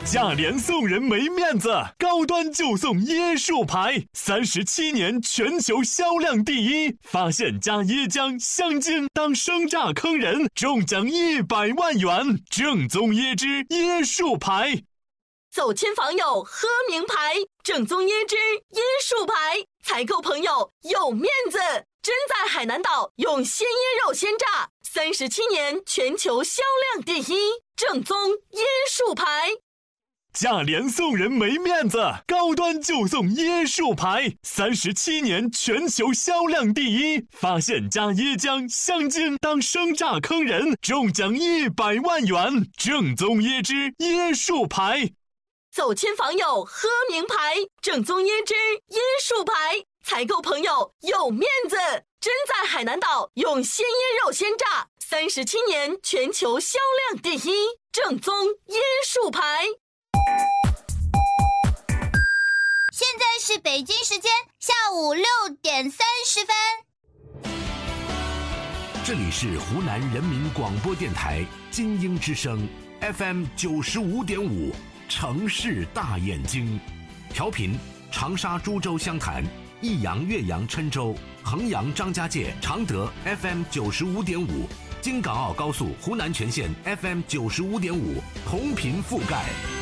价廉送人没面子，高端就送椰树牌，37年全球销量第一。发现加椰浆、香精当生榨坑人，中奖100万元。正宗椰汁椰树牌。 走亲访友喝名牌，正宗椰汁椰树牌，采购朋友有面子。真在海南岛用鲜椰肉鲜榨，37年全球销量第一，正宗椰树牌。 价廉送人没面子，高端就送椰树牌，37年全球销量第一。发现加椰浆、香精当生榨坑人，中奖100万元。正宗椰汁椰树牌。 走亲访友喝名牌，正宗椰汁椰树牌，采购朋友有面子。真在海南岛用鲜椰肉鲜榨，37年全球销量第一，正宗椰树牌。 现在是北京时间下午6点30分。 这里是湖南人民广播电台金鹰之声 FM 95.5，城市大眼睛，调频长沙、株洲、湘潭、益阳、岳阳、郴州、衡阳、张家界、常德 FM 95.5，京港澳高速湖南全线 FM 95.5，同频覆盖。